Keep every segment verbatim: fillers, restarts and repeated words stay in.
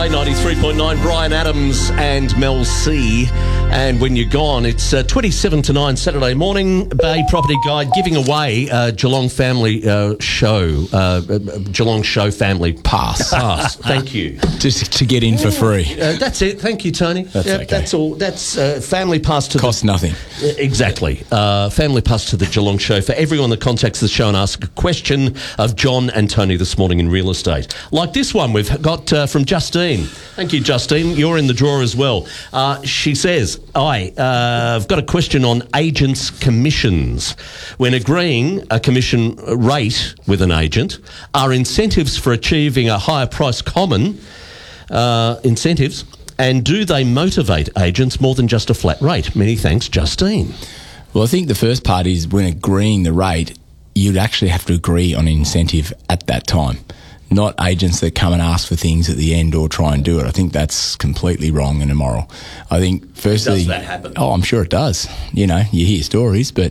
Bay ninety-three point nine, Brian Adams and Mel C. And when you're gone, it's uh, twenty-seven to nine Saturday morning. Bay Property Guide giving away uh, Geelong Family uh, Show, uh, Geelong Show Family Pass. Pass. Thank you. Just to get in for free. Uh, that's it. Thank you, Tony. That's yeah, okay. That's all. That's uh, Family Pass to Costs the, nothing. Uh, exactly. Uh, family Pass to the Geelong Show for everyone that contacts the show and asks a question of John and Tony this morning in real estate. Like this one we've got uh, from Justine. Thank you, Justine. You're in the draw as well. Uh, she says, I, uh, I've got a question on agents' commissions. When agreeing a commission rate with an agent, are incentives for achieving a higher price common uh, incentives, and do they motivate agents more than just a flat rate? Many thanks, Justine. Well, I think the first part is when agreeing the rate, you'd actually have to agree on an incentive at that time, not agents that come and ask for things at the end or try and do it. I think that's completely wrong and immoral. I think, firstly... Does that happen? Oh, I'm sure it does. You know, you hear stories, but...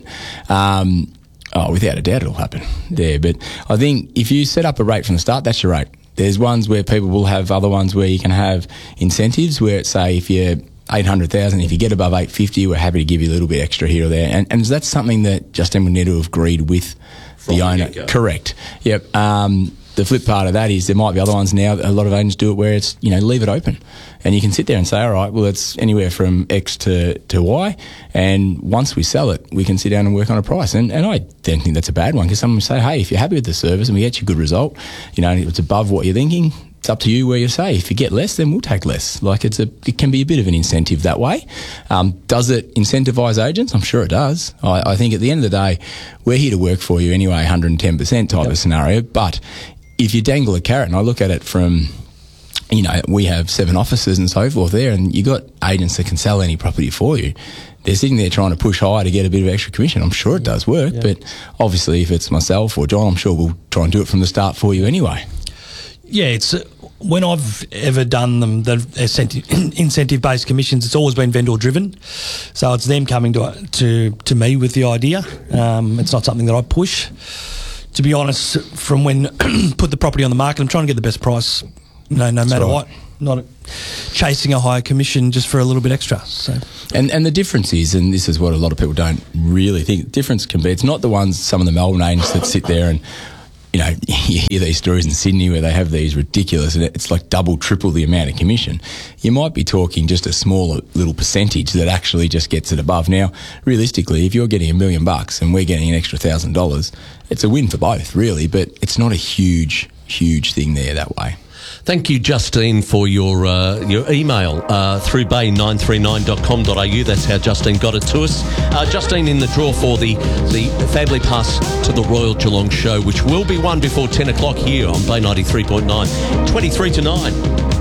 Um, oh, without a doubt it'll happen there. But I think if you set up a rate from the start, that's your rate. There's ones where people will have other ones where you can have incentives where it's, say, if you're eight hundred thousand, if you get above eight fifty, we're happy to give you a little bit extra here or there. And, and that's something that Justin would need to have agreed with From the the owner. get-go. Correct. Yep. Um, the flip part of that is there might be other ones now, a lot of agents do it where it's, you know, leave it open. And you can sit there and say, all right, well, it's anywhere from X to, to Y. And once we sell it, we can sit down and work on a price. And, and I don't think that's a bad one, because someone will say, hey, if you're happy with the service and we get you a good result, you know, it's above what you're thinking, it's up to you where you say. If you get less, then we'll take less. Like it's a, it can be a bit of an incentive that way. Um, does it incentivise agents? I'm sure it does. I, I think at the end of the day, we're here to work for you anyway, one hundred ten percent type Yep. of scenario. But if you dangle a carrot, and I look at it from, you know, we have seven offices and so forth there, and you got agents that can sell any property for you. They're sitting there trying to push high to get a bit of extra commission. I'm sure it does work, yeah. But obviously if it's myself or John, I'm sure we'll try and do it from the start for you anyway. Yeah, it's uh, when I've ever done them, the incentive, incentive-based commissions, it's always been vendor-driven. So it's them coming to to to me with the idea. Um, it's not something that I push. To be honest, from when put the property on the market, I'm trying to get the best price, you know, no matter right. what. Not chasing a higher commission just for a little bit extra. So, and and the difference is, and this is what a lot of people don't really think, the difference can be, it's not the ones, some of the Melbourne agents that sit there and, you know, you hear these stories in Sydney where they have these ridiculous, and it's like double, triple the amount of commission. You might be talking just a smaller little percentage that actually just gets it above. Now, realistically, if you're getting a million bucks and we're getting an extra thousand dollars, it's a win for both, really, but it's not a huge, huge thing there that way. Thank you, Justine, for your uh, your email uh, through bay nine three nine dot com dot a u. That's how Justine got it to us. Uh, Justine in the draw for the, the Family Pass to the Royal Geelong Show, which will be won before ten o'clock here on Bay ninety-three point nine. twenty-three to nine.